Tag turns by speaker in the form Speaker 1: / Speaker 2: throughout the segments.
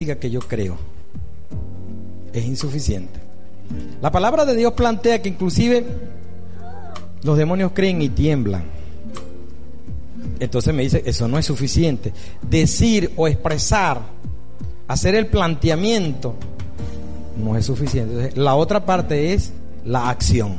Speaker 1: diga que yo creo. Es insuficiente. La palabra de Dios plantea que inclusive los demonios creen y tiemblan. Entonces me dice, eso no es suficiente. Decir o expresar, hacer el planteamiento, no es suficiente. Entonces, la otra parte es la acción.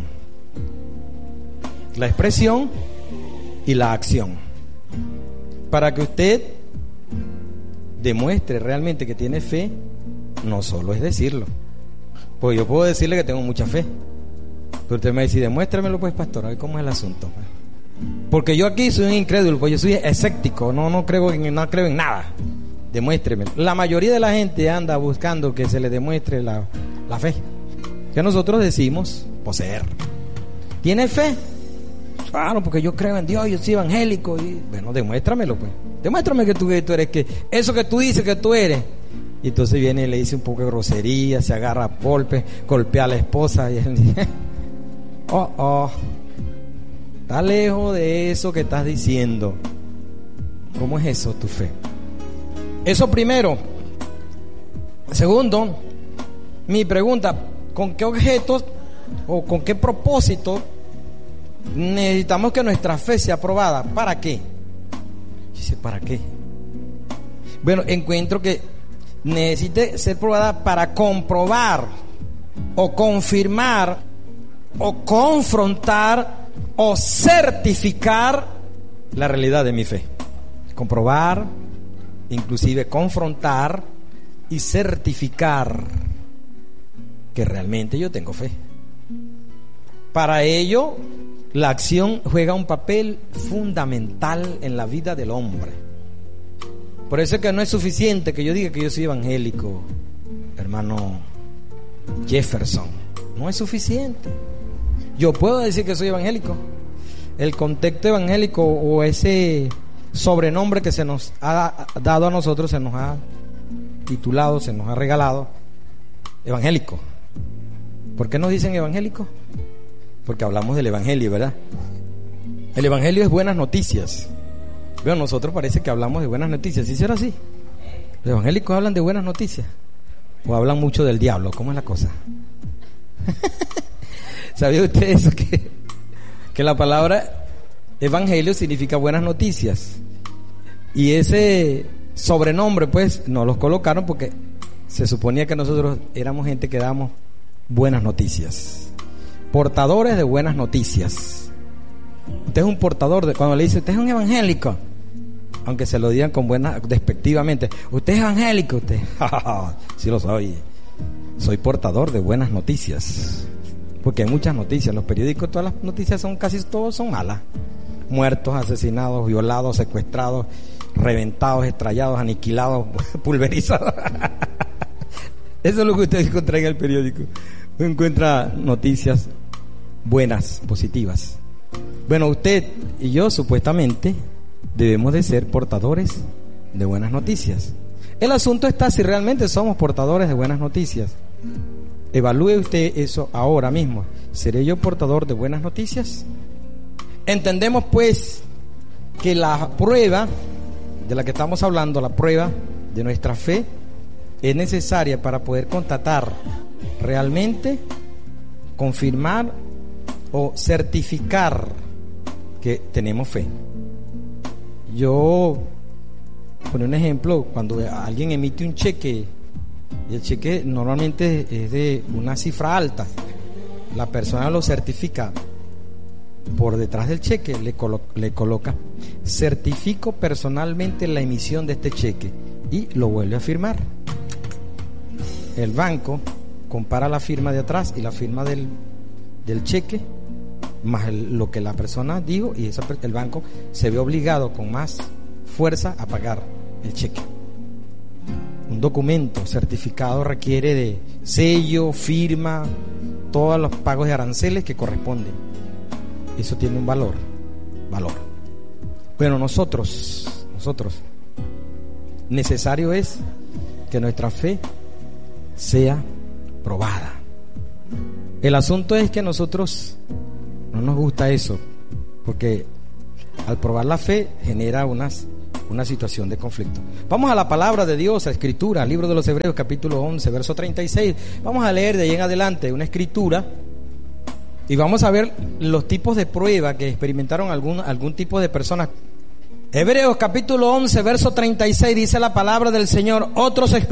Speaker 1: La expresión y la acción. Para que usted demuestre realmente que tiene fe, no solo es decirlo. Pues yo puedo decirle que tengo mucha fe, pero usted me dice, demuéstramelo pues, pastor, a ver cómo es el asunto. Porque yo aquí soy un incrédulo, pues yo soy escéptico, no creo en nada. Demuéstremelo. La mayoría de la gente anda buscando que se le demuestre la fe que nosotros decimos poseer. ¿Tiene fe? Claro, porque yo creo en Dios, yo soy evangélico. Y bueno, demuéstramelo pues. Demuéstrame que tú eres, que eso que tú dices que tú eres. Y entonces viene y le dice un poco de grosería, se agarra a golpes, golpea a la esposa y él dice, está lejos de eso que estás diciendo. ¿Cómo es eso tu fe? Eso primero. Segundo, mi pregunta, ¿con qué objetos o con qué propósito necesitamos que nuestra fe sea aprobada? ¿Para qué? Dice, ¿para qué? Bueno, encuentro que necesite ser probada para comprobar o confirmar o confrontar o certificar la realidad de mi fe. Comprobar, inclusive confrontar y certificar que realmente yo tengo fe. Para ello, la acción juega un papel fundamental en la vida del hombre. Por eso es que no es suficiente que yo diga que yo soy evangélico, hermano Jefferson. No es suficiente. Yo puedo decir que soy evangélico. El contexto evangélico o ese sobrenombre que se nos ha dado a nosotros, se nos ha titulado, se nos ha regalado, evangélico. ¿Por qué nos dicen evangélico? Porque hablamos del evangelio, ¿verdad? El evangelio es buenas noticias. Bueno, nosotros parece que hablamos de buenas noticias. ¿Sí será así? ¿Los evangélicos hablan de buenas noticias? ¿O hablan mucho del diablo? ¿Cómo es la cosa? ¿Sabía usted eso? Que la palabra evangelio significa buenas noticias. Y ese sobrenombre, pues, nos los colocaron porque se suponía que nosotros éramos gente que damos buenas noticias. Portadores de buenas noticias. Usted es un portador de... Cuando le dice, usted es un evangélico, aunque se lo digan con buena, despectivamente, usted es evangélico, usted, sí lo soy. Soy portador de buenas noticias. Porque hay muchas noticias, los periódicos, todas las noticias casi todas son malas. Muertos, asesinados, violados, secuestrados, reventados, estrellados, aniquilados, pulverizados. Eso es lo que usted encuentra en el periódico. Encuentra noticias buenas, positivas. Bueno, usted y yo supuestamente debemos de ser portadores de buenas noticias. El asunto está si realmente somos portadores de buenas noticias. Evalúe usted eso ahora mismo. ¿Seré yo portador de buenas noticias? Entendemos pues que la prueba de la que estamos hablando, la prueba de nuestra fe, es necesaria para poder constatar realmente, confirmar o certificar que tenemos fe. Yo pongo un ejemplo. Cuando alguien emite un cheque, y el cheque normalmente es de una cifra alta, la persona lo certifica. Por detrás del cheque le coloca: certifico personalmente la emisión de este cheque, y lo vuelve a firmar. El banco compara la firma de atrás y la firma del cheque más lo que la persona dijo, y el banco se ve obligado con más fuerza a pagar el cheque. Un documento certificado requiere de sello, firma, todos los pagos de aranceles que corresponden. Eso tiene un valor. Bueno, nosotros necesario es que nuestra fe sea probada. El asunto es que nosotros no nos gusta eso, porque al probar la fe genera unas una situación de conflicto. Vamos a la palabra de Dios, a escritura, libro de los Hebreos, capítulo 11, verso 36. Vamos a leer de ahí en adelante una escritura y vamos a ver los tipos de prueba que experimentaron algún tipo de personas. Hebreos capítulo 11, verso 36, dice la palabra del Señor: otros